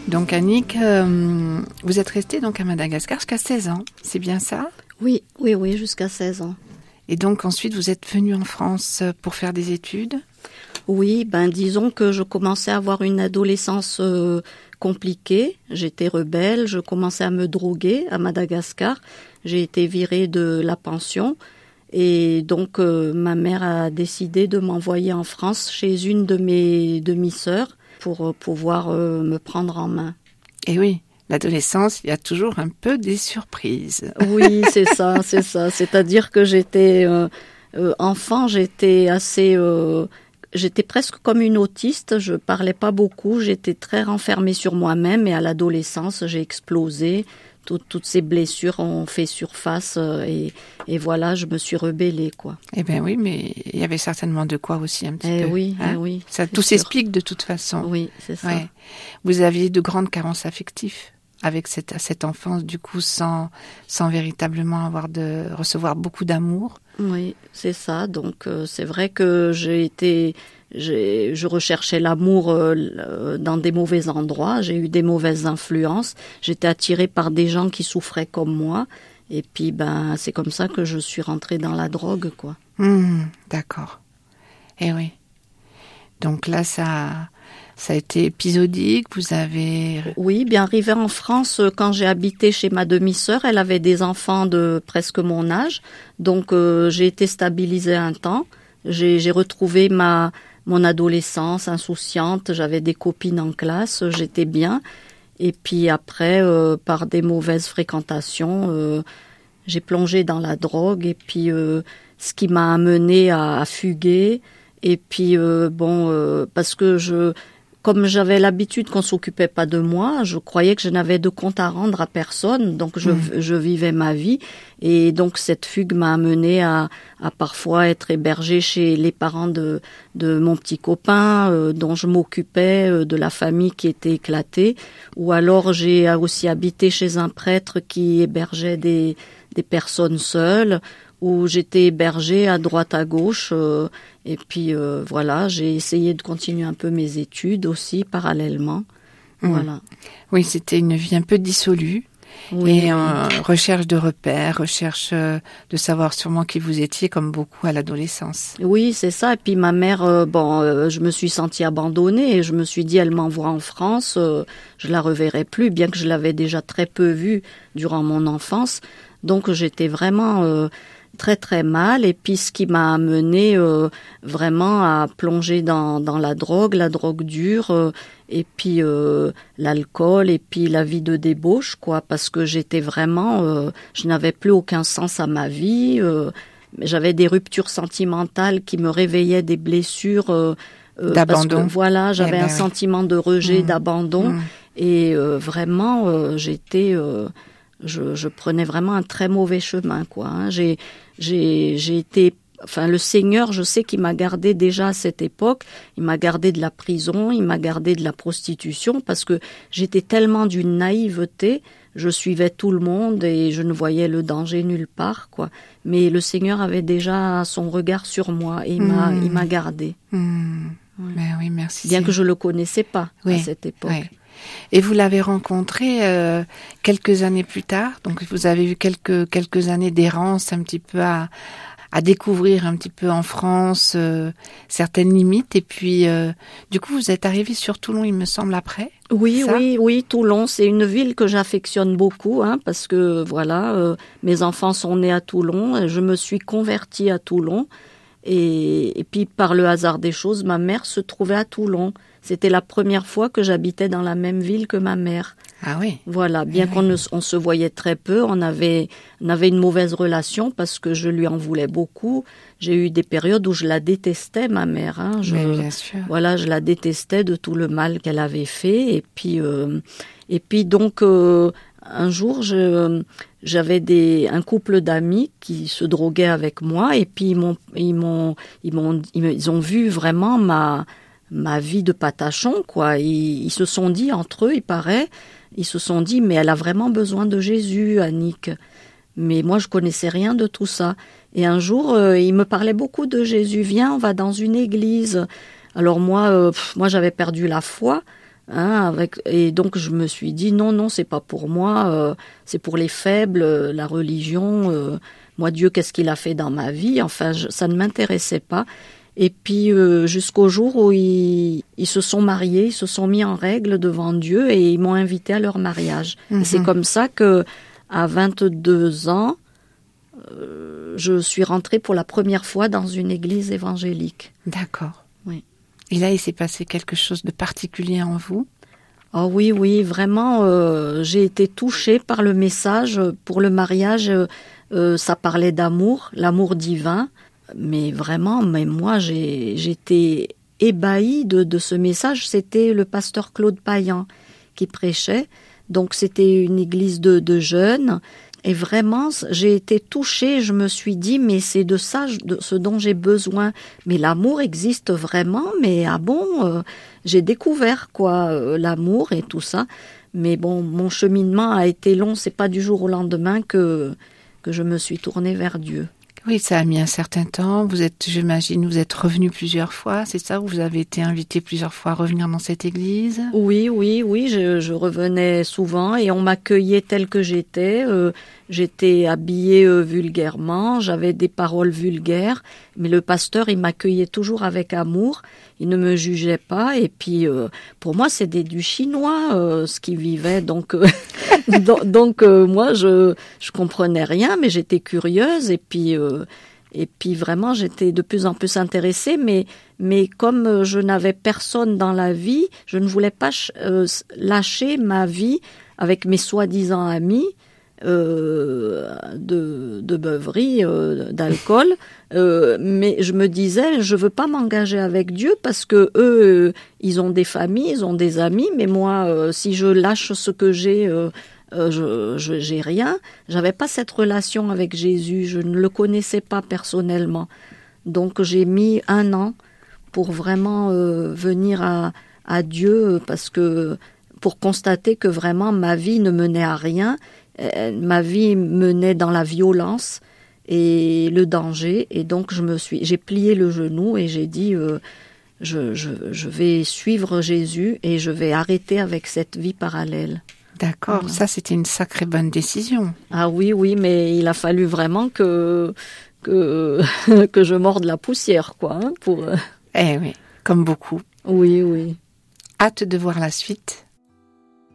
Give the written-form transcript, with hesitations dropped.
Donc Annick, vous êtes restée donc à Madagascar jusqu'à 16 ans, c'est bien ça? Oui, jusqu'à 16 ans. Et donc ensuite vous êtes venue en France pour faire des études? Oui, disons que je commençais à avoir une adolescence compliquée. J'étais rebelle, je commençais à me droguer à Madagascar. J'ai été virée de la pension et donc ma mère a décidé de m'envoyer en France chez une de mes demi-sœurs pour pouvoir me prendre en main. Et oui, l'adolescence, il y a toujours un peu des surprises. Oui, c'est ça. C'est-à-dire que j'étais enfant, j'étais assez... J'étais presque comme une autiste, je parlais pas beaucoup, j'étais très renfermée sur moi-même et à l'adolescence, j'ai explosé. Toutes ces blessures ont fait surface et voilà, je me suis rebellée, quoi. Eh bien oui, mais il y avait certainement de quoi aussi un petit peu. Oui, hein, oui. Ça, tout s'explique de toute façon. Oui, c'est ça. Ouais. Vous aviez de grandes carences affectives avec cette enfance, du coup, sans véritablement recevoir beaucoup d'amour. Oui, c'est ça. Donc c'est vrai que je recherchais l'amour dans des mauvais endroits. J'ai eu des mauvaises influences. J'étais attirée par des gens qui souffraient comme moi. Et puis c'est comme ça que je suis rentrée dans la drogue, quoi. D'accord. Eh oui. Donc là, ça a été épisodique. Vous avez... Oui, bien arrivé en France, quand j'ai habité chez ma demi-sœur, elle avait des enfants de presque mon âge. Donc j'ai été stabilisée un temps. J'ai retrouvé mon adolescence insouciante. J'avais des copines en classe, j'étais bien. Et puis après, par des mauvaises fréquentations, j'ai plongé dans la drogue. Et puis ce qui m'a amenée à fuguer. Et puis parce que comme j'avais l'habitude qu'on s'occupait pas de moi, je croyais que je n'avais de compte à rendre à personne, donc je vivais ma vie. Et donc cette fugue m'a amenée à parfois être hébergée chez les parents de mon petit copain, dont je m'occupais, de la famille qui était éclatée. Ou alors j'ai aussi habité chez un prêtre qui hébergeait des personnes seules, où j'étais hébergée à droite à gauche. Et puis voilà, j'ai essayé de continuer un peu mes études aussi parallèlement. Voilà. Oui, c'était une vie un peu dissolue. Oui, et recherche de repères, recherche de savoir sûrement qui vous étiez, comme beaucoup à l'adolescence. Oui, c'est ça. Et puis ma mère, je me suis sentie abandonnée et je me suis dit, elle m'envoie en France, je la reverrai plus, bien que je l'avais déjà très peu vue durant mon enfance. Donc j'étais vraiment très très mal, et puis ce qui m'a amené vraiment à plonger dans la drogue dure, et puis l'alcool, et puis la vie de débauche, quoi, parce que j'étais vraiment, je n'avais plus aucun sens à ma vie, j'avais des ruptures sentimentales qui me réveillaient des blessures d'abandon. Parce que voilà, j'avais un sentiment de rejet, d'abandon, et vraiment j'étais je prenais vraiment un très mauvais chemin, quoi. Hein. J'ai été, le Seigneur, je sais qu'il m'a gardé déjà à cette époque. Il m'a gardé de la prison, il m'a gardé de la prostitution, parce que j'étais tellement d'une naïveté. Je suivais tout le monde et je ne voyais le danger nulle part, quoi. Mais le Seigneur avait déjà son regard sur moi et il m'a gardé. Ouais. Ben oui, merci. Bien que je le connaissais pas à cette époque. Oui. Et vous l'avez rencontré quelques années plus tard, donc vous avez eu quelques années d'errance un petit peu à découvrir un petit peu en France certaines limites, et puis du coup vous êtes arrivé sur Toulon, il me semble, après. Oui, Toulon, c'est une ville que j'affectionne beaucoup, parce que voilà, mes enfants sont nés à Toulon, je me suis convertie à Toulon, et puis par le hasard des choses, ma mère se trouvait à Toulon. C'était la première fois que j'habitais dans la même ville que ma mère. Ah oui. Voilà, bien on se voyait très peu, on avait une mauvaise relation parce que je lui en voulais beaucoup. J'ai eu des périodes où je la détestais, ma mère. Bien sûr. Voilà, je la détestais de tout le mal qu'elle avait fait. Et puis donc un jour, j'avais un couple d'amis qui se droguaient avec moi, et puis ils ont vu vraiment ma vie de patachon, quoi. Ils se sont dit entre eux, il paraît, mais elle a vraiment besoin de Jésus, Annick. Mais moi, je connaissais rien de tout ça. Et un jour, il me parlait beaucoup de Jésus. Viens, on va dans une église. Alors moi, j'avais perdu la foi. Et donc je me suis dit non, c'est pas pour moi, c'est pour les faibles, la religion. Moi, Dieu, qu'est-ce qu'il a fait dans ma vie? Enfin, ça ne m'intéressait pas. Et puis jusqu'au jour où ils se sont mariés, ils se sont mis en règle devant Dieu et ils m'ont invité à leur mariage. Et c'est comme ça que, à 22 ans, je suis rentrée pour la première fois dans une église évangélique. D'accord. Oui. Et là, il s'est passé quelque chose de particulier en vous? Oh oui, vraiment, j'ai été touchée par le message pour le mariage. Ça parlait d'amour, l'amour divin. Mais vraiment, moi, j'étais ébahie de ce message. C'était le pasteur Claude Payan qui prêchait. Donc, c'était une église de jeunes. Et vraiment, j'ai été touchée. Je me suis dit, mais c'est de ça, de ce dont j'ai besoin. Mais l'amour existe vraiment. Mais j'ai découvert l'amour et tout ça. Mais bon, mon cheminement a été long. C'est pas du jour au lendemain que je me suis tournée vers Dieu. Oui, ça a mis un certain temps. J'imagine, vous êtes revenu plusieurs fois, c'est ça? Vous avez été invité plusieurs fois à revenir dans cette église? Oui, je revenais souvent et on m'accueillait tel que j'étais. J'étais habillée vulgairement, j'avais des paroles vulgaires, mais le pasteur, il m'accueillait toujours avec amour. Il ne me jugeait pas et puis pour moi, c'était du chinois ce qu'il vivait. Donc, moi, je comprenais rien, mais j'étais curieuse et puis vraiment, j'étais de plus en plus intéressée, mais comme je n'avais personne dans la vie, je ne voulais pas lâcher ma vie avec mes soi-disant amis de beuverie, d'alcool. Mais je me disais, je veux pas m'engager avec Dieu parce que eux, ils ont des familles, ils ont des amis, mais moi, si je lâche ce que j'ai, j'ai rien. J'avais pas cette relation avec Jésus, je ne le connaissais pas personnellement. Donc j'ai mis 1 an pour vraiment venir à Dieu parce que pour constater que vraiment ma vie ne menait à rien, ma vie menait dans la violence et le danger. Et donc j'ai plié le genou et j'ai dit je vais suivre Jésus et je vais arrêter avec cette vie parallèle. D'accord, voilà. Ça c'était une sacrée bonne décision. Ah oui, mais il a fallu vraiment que je morde la poussière, pour... Eh oui, comme beaucoup. Oui. Hâte de voir la suite.